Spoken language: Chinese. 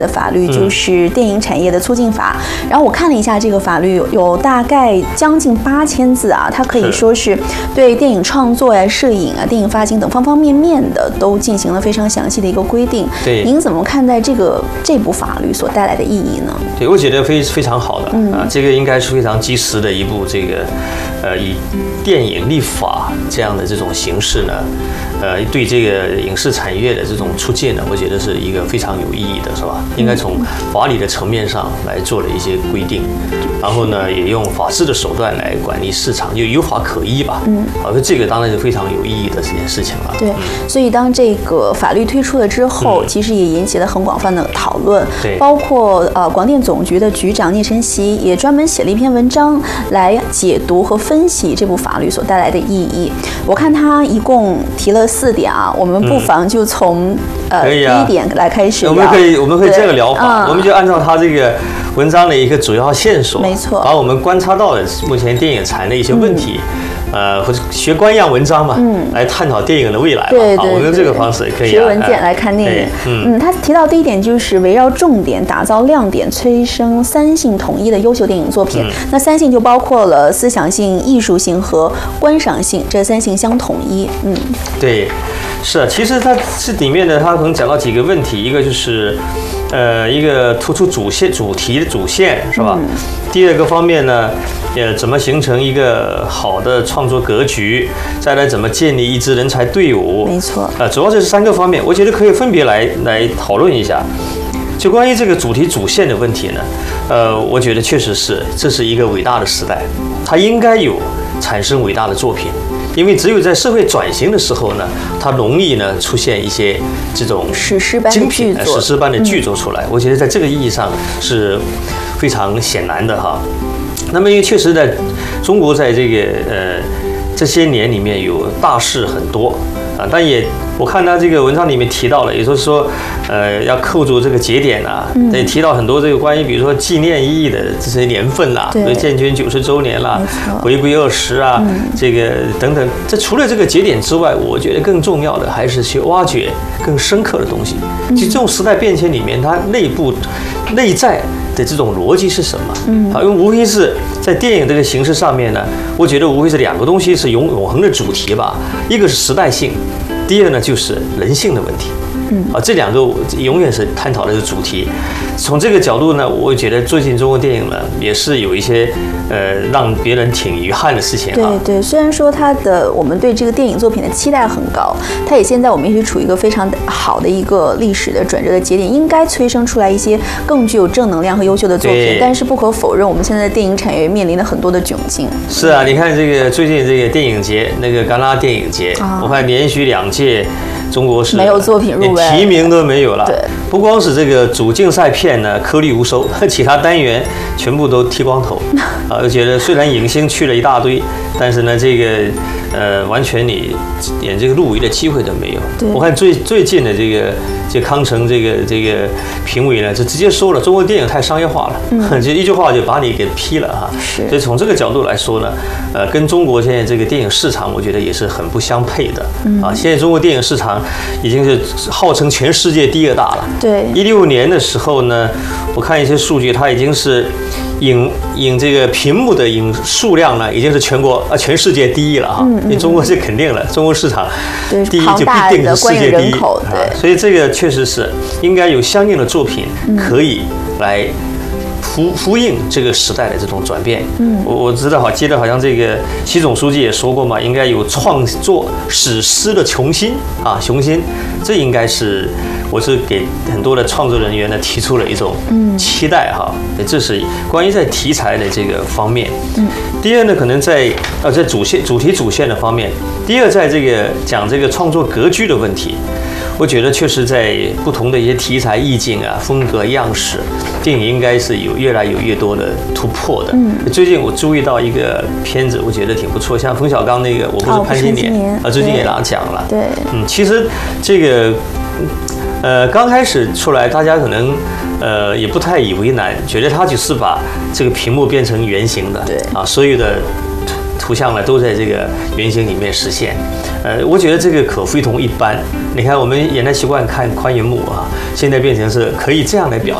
的法律就是电影产业的促进法，然后我看了一下这个法律有大概将近8000字啊，它可以说是对电影创作呀、摄影啊、电影发行等方方面面的都进行了非常详细的一个规定。 对， 您怎么看待这部法律所带来的意义呢？ 对，我觉得非常好的啊，这个应该是非常及时的一部这个以电影立法这样的这种形式呢，对这个影视产业的这种促进呢，我觉得是一个非常有意义的，是吧？应该从法理的层面上来做了一些规定，然后呢，也用法治的手段来管理市场，就有法可依吧。这个当然是非常有意义的这件事情了。 对，所以当这个法律推出了之后，其实也引起了很广泛的讨论。 对， 包括广电总局的局长聂晨曦也专门写了一篇文章来解读和分析这部法律所带来的意义。我看他一共提了4点啊，我们不妨就从第一点来开始聊。 我们可以这个聊法，我们就按照他这个文章的一个主要线索， 没错， 把我们观察到的目前电影产的一些问题。或者学官样文章嘛，来探讨电影的未来嘛。 对， 我们用这个方式也可以学文件来看电影。他提到第一点就是围绕重点打造亮点，催生3性统一的优秀电影作品。那3性就包括了思想性、艺术性和观赏性，这3性相统一。 对，是啊，其实它这里面呢，它可能讲到几个问题，一个就是一个突出主题的主线是吧？第二个方面呢，怎么形成一个好的创作格局？再来怎么建立一支人才队伍？ 没错。 主要这是3个方面，我觉得可以分别来讨论一下。就关于这个主题主线的问题呢，我觉得确实是这是一个伟大的时代，它应该有产生伟大的作品。因为只有在社会转型的时候呢，它容易呢出现一些这种史诗般的剧作， 史诗般的剧作出来。我觉得在这个意义上是非常显然的哈。那么因为确实在中国在这个这些年里面有大事很多啊，但也我看他这个文章里面提到了，也就是说要扣住这个节点啊，也提到很多这个关于比如说纪念意义的这些年份啦，比如建军90周年啦，回归20啊，这个等等。这除了这个节点之外，我觉得更重要的还是去挖掘更深刻的东西。其实这种时代变迁里面，它内在的这种逻辑是什么？因为无非是在电影这个形式上面呢，我觉得无非是2个东西是永恒的主题吧，一个是时代性，第二呢就是人性的问题。这2个永远是探讨的是主题。从这个角度呢，我觉得最近中国电影呢也是有一些让别人挺遗憾的事情啊。 对，虽然说我们对这个电影作品的期待很高，它也现在我们也是处于一个非常好的一个历史的转折的节点，应该催生出来一些更具有正能量和优秀的作品。但是不可否认，我们现在的电影产业面临了很多的窘境。 是啊，你看这个最近这个电影节，那个戛纳电影节，我看连续2届。中国是没有作品入围， 连提名都没有了。 对， 不光是这个主竞赛片呢颗粒无收，其他单元全部都剃光头。我觉得虽然影星去了一大堆，但是呢，这个完全你连这个入围的机会都没有。我看最近的这康城这个评委呢，就直接说了，中国电影太商业化了，就一句话就把你给批了哈。所以从这个角度来说呢，跟中国现在这个电影市场，我觉得也是很不相配的。现在中国电影市场已经是号称全世界第2大了。 对 ，16年的时候呢，我看一些数据，它已经是影这个屏幕的影数量呢，已经是全世界第1了哈。因为中国是肯定了，中国市场第1就必定是世界第1。 对， 所以这个确实是应该有相应的作品可以来呼应这个时代的这种转变。我记得好像这个习总书记也说过嘛，应该有创作史诗的雄心。这应该是我是给很多的创作人员呢提出了一种期待哈。这是关于在题材的这个方面。第二呢，可能在主题主线的方面。第二，在这个讲这个创作格局的问题。我觉得确实在不同的一些题材意境啊、风格样式，电影应该是有越来越多的突破的。最近我注意到一个片子，我觉得挺不错，像冯小刚那个《我不是潘金莲》最近也拿奖了。 对， 其实这个刚开始出来，大家可能也不太以为难，觉得他只是把这个屏幕变成圆形的，对啊，所有的图像呢都在这个原型里面实现。我觉得这个可非同一般。你看，我们原来习惯看宽银幕啊，现在变成是可以这样来表